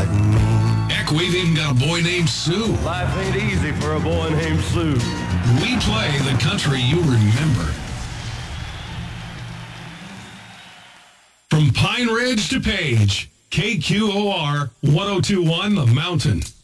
like me. Heck, we've even got a boy named Sue. Life ain't easy for a boy named Sue. We play the country you remember. From Pine Ridge to Page, KQOR 1021 The Mountain.